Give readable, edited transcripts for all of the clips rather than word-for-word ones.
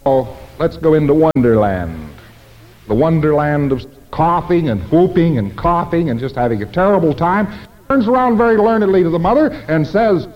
Oh, let's go into Wonderland. The Wonderland of coughing and whooping and coughing and just having a terrible time. Turns around very learnedly to the mother and says,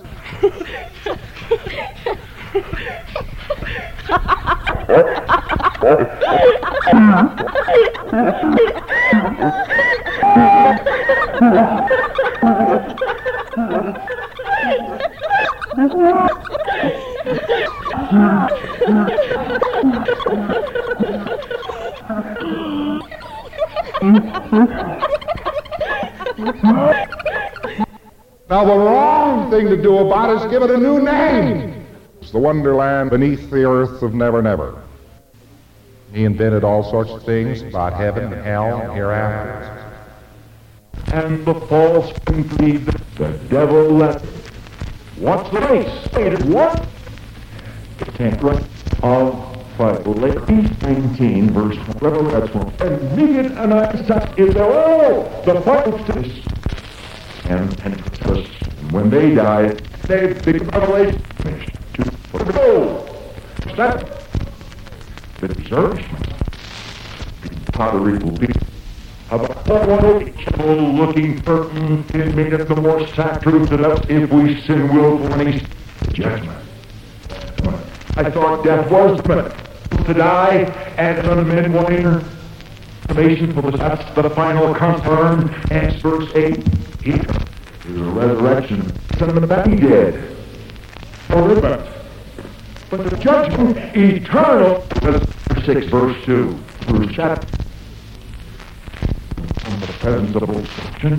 now the wrong thing to do about it is give it a new name. It's the Wonderland beneath the earth of Never Never. He invented all sorts of things about heaven and hell and hereafter. And the false believe the devil left. What's the race? Stated what? The 10th right of Leviticus 19, verse 12. That's one. And Midian and Isaac is the final stage. And when they died, they big revelation finished. To go. That the desertion. The pottery will be about one looking for 10 minutes the more sacrifice to us if we sin willfully. Judgment. I thought death was permanent. To die, and none of men will enter. Information for that's the final confirmed. And verse 8, he the resurrection. Son of the back, he dead. But the judgment eternal. Verse 6, verse 2. Verse chapter. From the presence of obstruction,